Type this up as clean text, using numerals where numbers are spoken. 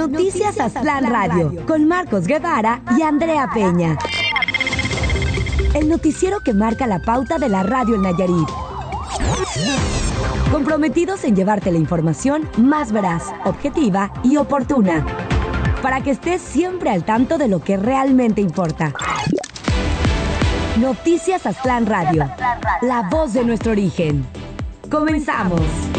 Noticias Aztlán Radio, con Marcos Guevara y Andrea Peña. El noticiero que marca la pauta de la radio en Nayarit. Comprometidos en llevarte la información más veraz, objetiva y oportuna, para que estés siempre al tanto de lo que realmente importa. Noticias Aztlán Radio, la voz de nuestro origen. ¡Comenzamos!